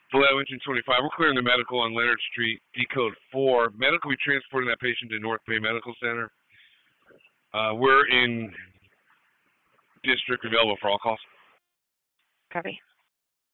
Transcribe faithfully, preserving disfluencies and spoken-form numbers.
Flat Engine twenty-five. We're clearing the medical on Leonard Street, D code four. Medical, we transporting that patient to North Bay Medical Center. Uh, we're in district available for all calls. Copy.